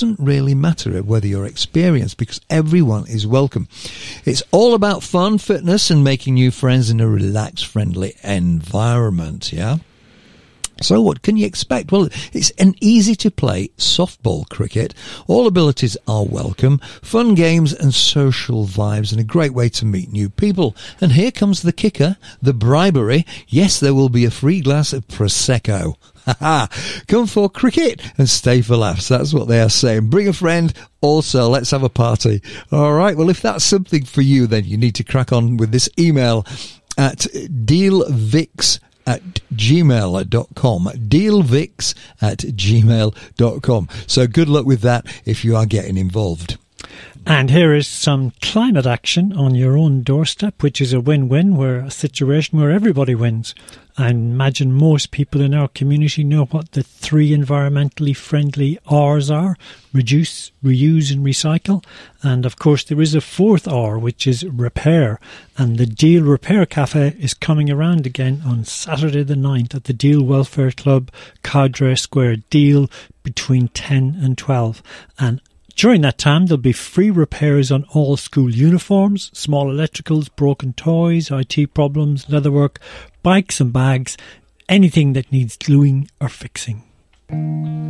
doesn't really matter whether you're experienced, because everyone is welcome. It's all about fun, fitness, and making new friends in a relaxed, friendly environment, yeah? So what can you expect? Well, it's an easy-to-play softball cricket. All abilities are welcome, fun games and social vibes, and a great way to meet new people. And here comes the kicker, the bribery. Yes, there will be a free glass of Prosecco. Come for cricket and stay for laughs. That's what they are saying. Bring a friend. Also, let's have a party. All right. Well, if that's something for you, then you need to crack on with this email at dealvix@gmail.com. dealvix@gmail.com. So good luck with that if you are getting involved. And here is some climate action on your own doorstep, which is a win-win, where a situation where everybody wins. I imagine most people in our community know what the 3 environmentally friendly R's are: reduce, reuse and recycle. And of course there is a 4th R, which is repair. And the Deal Repair Cafe is coming around again on Saturday the 9th at the Deal Welfare Club, Cadre Square, Deal, between 10 and 12. And during that time, there'll be free repairs on all school uniforms, small electricals, broken toys, IT problems, leatherwork, bikes and bags, anything that needs gluing or fixing.